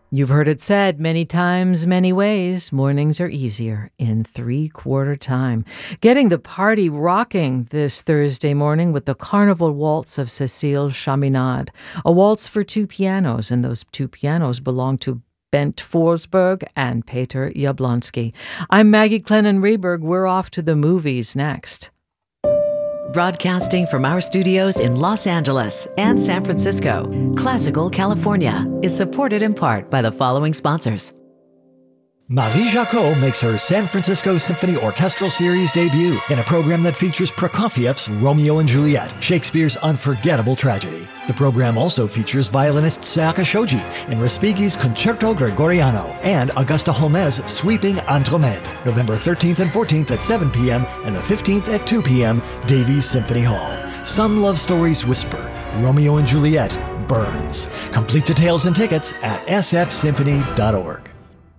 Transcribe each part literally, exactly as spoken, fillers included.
You've heard it said many times, many ways, mornings are easier in three-quarter time. Getting the party rocking this Thursday morning with the Carnival Waltz of Cécile Chaminade, a waltz for two pianos, and those two pianos belong to Bent Forsberg and Peter Jablonski. I'm Maggie Clennon-Reberg. We're off to the movies next. Broadcasting from our studios in Los Angeles and San Francisco, Classical California is supported in part by the following sponsors. Marie Jacot makes her San Francisco Symphony Orchestral Series debut in a program that features Prokofiev's Romeo and Juliet, Shakespeare's unforgettable tragedy. The program also features violinist Sayaka Shoji in Respighi's Concerto Gregoriano and Augusta Holmes's Sweeping Andromede, November thirteenth and fourteenth at seven p.m. and the fifteenth at two p.m., Davies Symphony Hall. Some love stories whisper, Romeo and Juliet burns. Complete details and tickets at s f symphony dot org.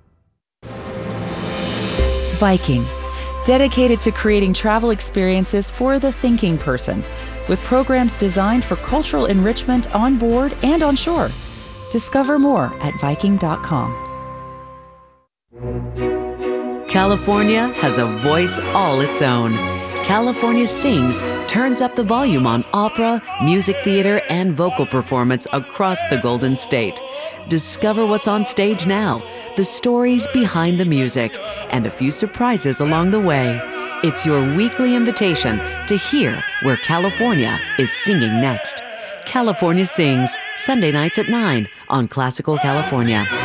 Viking, dedicated to creating travel experiences for the thinking person, with programs designed for cultural enrichment on board and on shore. Discover more at viking dot com. California has a voice all its own. California Sings turns up the volume on opera, music theater, and vocal performance across the Golden State. Discover what's on stage now, the stories behind the music, and a few surprises along the way. It's your weekly invitation to hear where California is singing next. California Sings, Sunday nights at nine on Classical California.